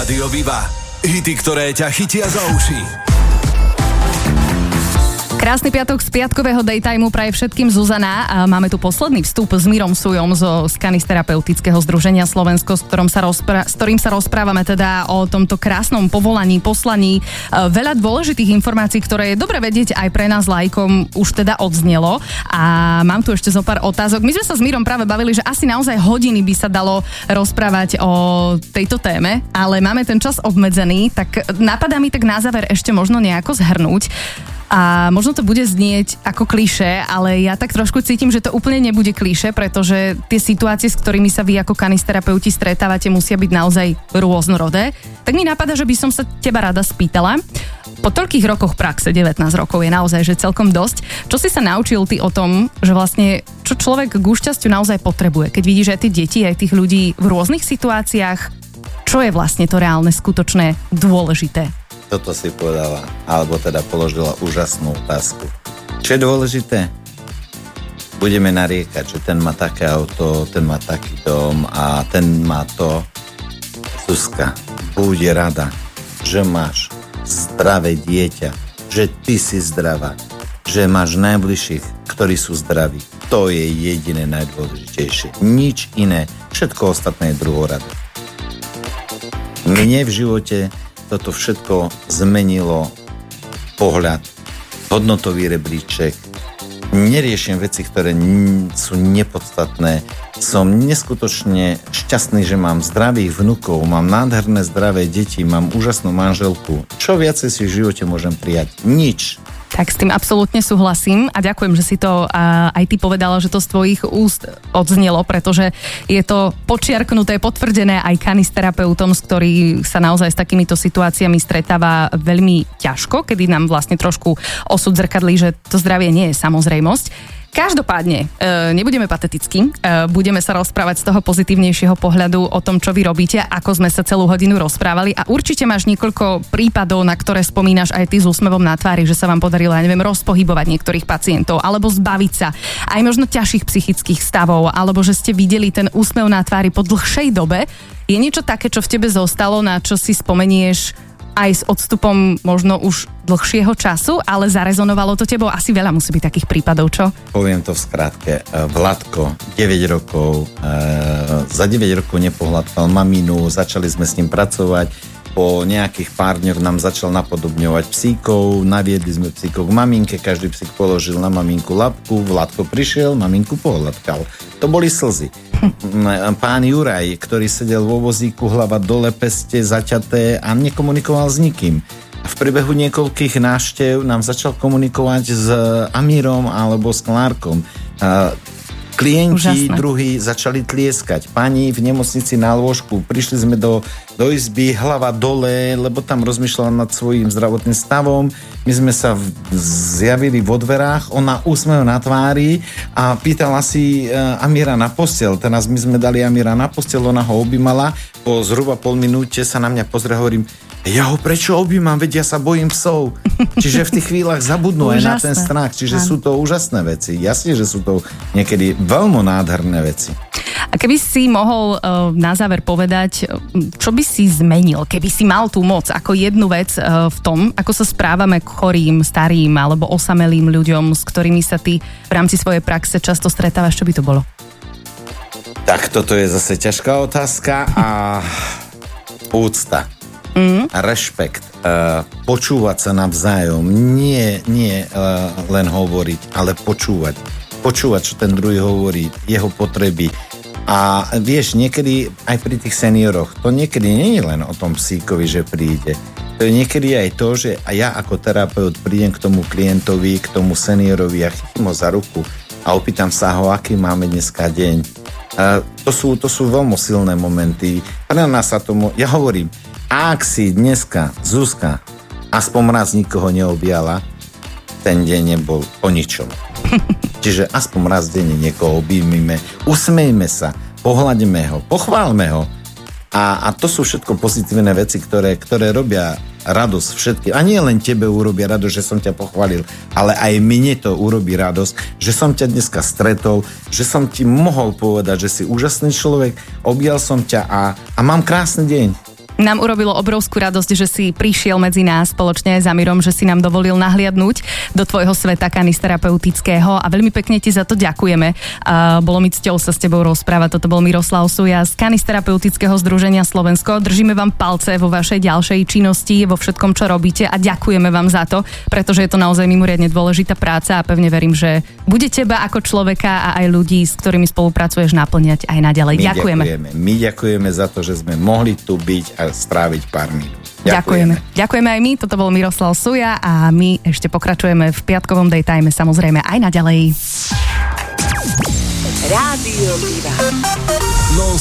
Rádio Viva. Hity, ktoré ťa chytia za uši. Krásny piatok z piatkového daytimeu praje všetkým Zuzana. A máme tu posledný vstup s Mirom Sujom zo Skanisterapeutického združenia Slovensko, s ktorým sa rozprávame teda o tomto krásnom povolaní, poslaní. Veľa dôležitých informácií, ktoré je dobre vedieť aj pre nás laikom, už teda odznelo. A mám tu ešte zo pár otázok. My sme sa s Mirom práve bavili, že asi naozaj hodiny by sa dalo rozprávať o tejto téme, ale máme ten čas obmedzený, tak napadá mi tak na záver ešte možno nejako zhrnúť. A možno to bude znieť ako klišé, ale ja tak trošku cítim, že to úplne nebude klišé, pretože tie situácie, s ktorými sa vy ako kanisterapeuti stretávate, musia byť naozaj rôznorodé. Tak mi napadá, že by som sa teba rada spýtala. Po toľkých rokoch praxe, 19 rokov je naozaj že celkom dosť. Čo si sa naučil ty o tom, že vlastne čo človek k šťastiu naozaj potrebuje? Keď vidíš aj tie deti, aj tých ľudí v rôznych situáciách, čo je vlastne to reálne, skutočné, dôležité? Toto si povedala, alebo teda položila úžasnú otázku. Čo je dôležité? Budeme nariekať, že ten má také auto, ten má taký dom a ten má to. Zuzka, buď rada, že máš zdravé dieťa, že ty si zdravá, že máš najbližších, ktorí sú zdraví. To je jediné najdôležitejšie. Nič iné. Všetko ostatné je druhoradé. Mne v živote toto všetko zmenilo pohľad, hodnotový rebríček. Neriešim veci, ktoré sú nepodstatné. Som neskutočne šťastný, že mám zdravých vnukov, mám nádherné zdravé deti, mám úžasnú manželku. Čo viacej si v živote môžem prijať? Nič. Tak s tým absolútne súhlasím a ďakujem, že si to aj ty povedala, že to z tvojich úst odznelo, pretože je to počiarknuté, potvrdené aj kanisterapeutom, s ktorý sa naozaj s takýmito situáciami stretáva veľmi ťažko, kedy nám vlastne trošku osud zrkadlí, že to zdravie nie je samozrejmosť. Každopádne, nebudeme patetickí, budeme sa rozprávať z toho pozitívnejšieho pohľadu o tom, čo vy robíte, ako sme sa celú hodinu rozprávali a určite máš niekoľko prípadov, na ktoré spomínaš aj ty s úsmevom na tvári, že sa vám podarilo, ja neviem, rozpohybovať niektorých pacientov, alebo zbaviť sa aj možno ťažších psychických stavov, alebo že ste videli ten úsmev na tvári po dlhšej dobe. Je niečo také, čo v tebe zostalo, na čo si spomenieš aj s odstupom možno už dlhšieho času, ale zarezonovalo to tebou? Asi veľa musí byť takých prípadov, čo? Poviem to v skratke. Vladko, 9 rokov, za 9 rokov nepohľadkal maminu, začali sme s ním pracovať. Po nejakých pár dňoch nám začal napodobňovať psíkov, naviedli sme psíkov k maminke, každý psík položil na maminku labku, Vladko prišiel, maminku pohľadkal. To boli slzy. Pán Juraj, ktorý sedel vo vozíku, hlava dole, peste zaťaté a nekomunikoval s nikým. V priebehu niekoľkých návštev nám začal komunikovať s Amírom alebo s Klárkom. Klienti druhí začali tlieskať. Pani v nemocnici na lôžku. Prišli sme do izby, hlava dole, lebo tam rozmýšľala nad svojím zdravotným stavom. My sme sa zjavili vo dverách, ona úsmev na tvári a pýtala si Amíra na posteľ. Teraz my sme dali Amíra na posteľ, ona ho objímala. Po zhruba pol minúte sa na mňa pozrie, hovorím, ja ho prečo objímam, veď ja sa bojím psov. Čiže v tých chvíľach zabudnú aj na ten strach. Čiže sú to úžasné veci. Jasne, že sú to niekedy veľmi nádherné veci. A keby si mohol na záver povedať, čo by si zmenil, keby si mal tú moc ako jednu vec v tom, ako sa správame k chorým, starým alebo osamelým ľuďom, s ktorými sa ty v rámci svojej praxe často stretávaš, čo by to bolo? Tak toto je zase ťažká otázka a úcta. A rešpekt, počúvať sa navzájom, nie len hovoriť, ale počúvať, čo ten druhý hovorí, jeho potreby. A vieš, niekedy aj pri tých senioroch, to niekedy nie je len o tom psíkovi, že príde. To je niekedy aj to, že ja ako terapeut prídem k tomu klientovi, k tomu seniorovi a chytím ho za ruku a opýtam sa ho, aký máme dneska deň. To sú veľmi silné momenty. Pre nás sa tomu, ja hovorím, ak si dneska, Zuzka, aspoň raz nikoho neobjala, ten deň nebol o ničom. Čiže aspoň raz denne niekoho objíme, usmejme sa, pohľadíme ho, pochválme ho. A to sú všetko pozitívne veci, ktoré robia radosť všetkým. A nie len tebe urobia radosť, že som ťa pochválil, ale aj mne to urobí radosť, že som ťa dneska stretol, že som ti mohol povedať, že si úžasný človek, objal som ťa a mám krásny deň. Nám urobilo obrovskú radosť, že si prišiel medzi nás spoločne s Amirom, že si nám dovolil nahliadnúť do tvojho sveta kanisterapeutického a veľmi pekne ti za to ďakujeme. Bolo mi cťou sa s tebou rozprávať. Toto bol Miroslav Suja z Kanisterapeutického združenia Slovensko. Držíme vám palce vo vašej ďalšej činnosti, vo všetkom, čo robíte a ďakujeme vám za to, pretože je to naozaj mimoriadne dôležitá práca a pevne verím, že bude teba ako človeka a aj ľudí, s ktorými spolupracuješ, naplňať aj naďalej. My ďakujeme za to, že sme mohli tu byť a stráviť pár minút. Ďakujeme aj my, toto bol Miroslav Suja a my ešte pokračujeme v piatkovom daytime samozrejme aj naďalej. Rádio Diva.